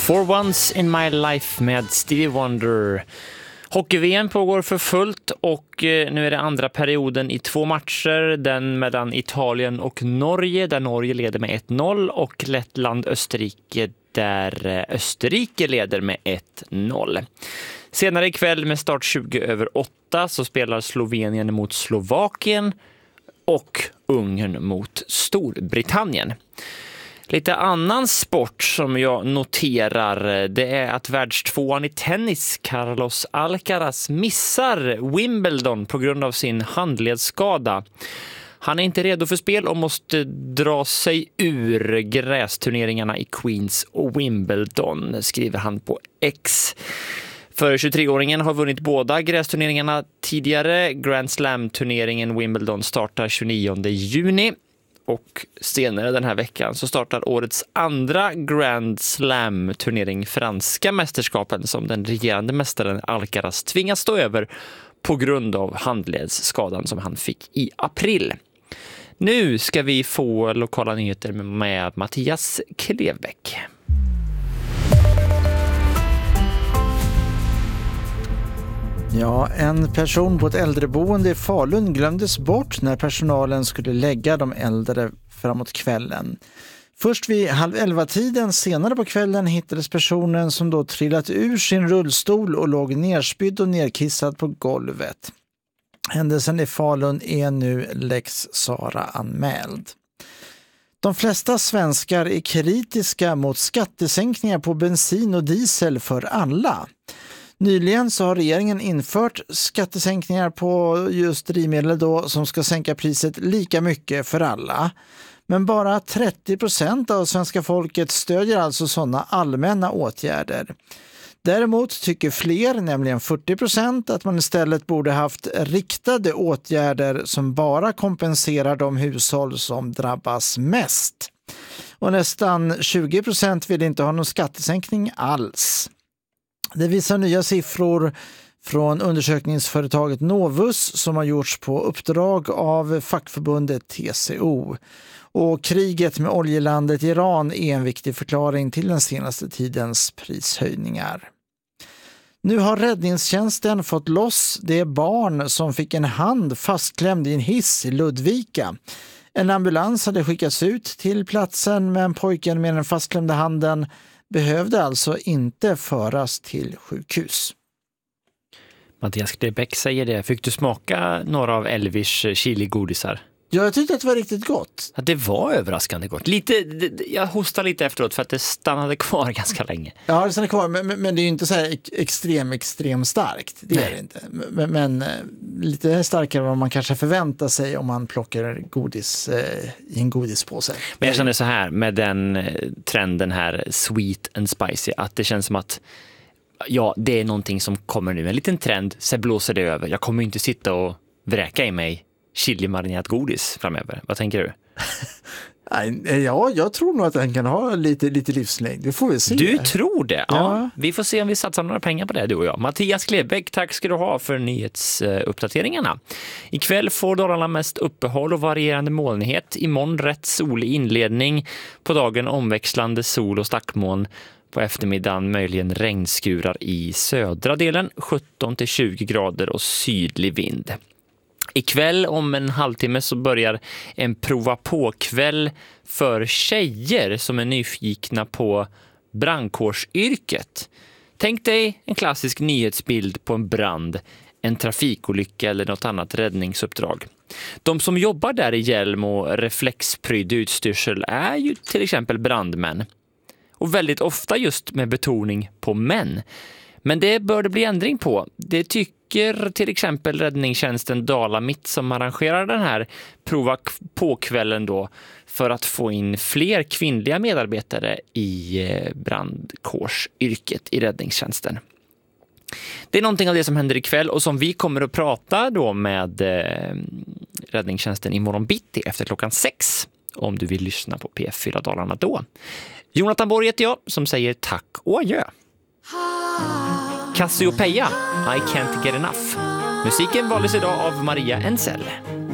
For Once in My Life med Stevie Wonder. Hockey-VM pågår för fullt och nu är det andra perioden i 2 matcher. Den mellan Italien och Norge där Norge leder med 1-0 och Lettland-Österrike där Österrike leder med 1-0. Senare ikväll med start 20:08 så spelar Slovenien mot Slovakien och Ungern mot Storbritannien. Lite annan sport som jag noterar, det är att världstvåan i tennis Carlos Alcaraz missar Wimbledon på grund av sin handledsskada. Han är inte redo för spel och måste dra sig ur grästurneringarna i Queens och Wimbledon, skriver han på X. För 23-åringen har vunnit båda grästurneringarna tidigare. Grand Slam-turneringen Wimbledon startar 29 juni. Och senare den här veckan så startar årets andra Grand Slam-turnering, franska mästerskapen, som den regerande mästaren Alcaraz tvingas stå över på grund av handledsskadan som han fick i april. Nu ska vi få lokala nyheter med Mattias Klevbäck. Ja, en person på ett äldreboende i Falun glömdes bort när personalen skulle lägga de äldre framåt kvällen. Först vid 10:30 senare på kvällen hittades personen som då trillat ur sin rullstol och låg nerspydd och nerkissad på golvet. Händelsen i Falun är nu Lex Sara anmäld. De flesta svenskar är kritiska mot skattesänkningar på bensin och diesel för alla. Nyligen så har regeringen infört skattesänkningar på just drivmedel då, som ska sänka priset lika mycket för alla. Men bara 30% av svenska folket stödjer alltså sådana allmänna åtgärder. Däremot tycker fler, nämligen 40%, att man istället borde haft riktade åtgärder som bara kompenserar de hushåll som drabbas mest. Och nästan 20% vill inte ha någon skattesänkning alls. Det visar nya siffror från undersökningsföretaget Novus som har gjorts på uppdrag av fackförbundet TCO. Och kriget med oljelandet Iran är en viktig förklaring till den senaste tidens prishöjningar. Nu har räddningstjänsten fått loss det barn som fick en hand fastklämd i en hiss i Ludvika. En ambulans hade skickats ut till platsen, men pojken med den fastklämda handen behövde alltså inte föras till sjukhus. Mattias Klebäck säger det. Fick du smaka några av Elvish chiligodisar? Ja, jag tyckte att det var riktigt gott. Ja, det var överraskande gott. Jag hostade lite efteråt för att det stannade kvar ganska länge. Ja, det stannade kvar, men det är ju inte så här extremt starkt. Det är det inte. Men lite starkare än vad man kanske förväntar sig om man plockar godis i en godispåse. Men jag känner så här med den trenden här, sweet and spicy, att det känns som att ja, det är någonting som kommer nu. En liten trend, så blåser det över. Jag kommer inte sitta och vräka i mig chili-marinerat godis framöver. Vad tänker du? Ja, jag tror nog att den kan ha lite livslängd. Det får vi se. Du tror det? Ja. Vi får se om vi satsar några pengar på det, du och jag. Mattias Klebäck, tack ska du ha för nyhetsuppdateringarna. Ikväll får Dalarna mest uppehåll och varierande molnighet. Imorgon rätt solig inledning. På dagen omväxlande sol och stackmoln. På eftermiddagen möjligen regnskurar i södra delen. 17-20 grader och sydlig vind. Ikväll om en halvtimme så börjar en prova på-kväll för tjejer som är nyfikna på brandkårsyrket. Tänk dig en klassisk nyhetsbild på en brand, en trafikolycka eller något annat räddningsuppdrag. De som jobbar där i hjälm och reflexprydd utstyrsel är ju till exempel brandmän. Och väldigt ofta just med betoning på män. Men det bör det bli ändring på. Det tycker till exempel räddningstjänsten Dala Mitt som arrangerar den här prova på kvällen då för att få in fler kvinnliga medarbetare i brandkårsyrket i räddningstjänsten. Det är någonting av det som händer ikväll och som vi kommer att prata då med räddningstjänsten imorgon bitti efter 6:00 om du vill lyssna på P4 Dalarna då. Jonathan Borg heter jag som säger tack och adjö. Cassiopeia, I Can't Get Enough. Musiken valdes idag av Maria Ensel.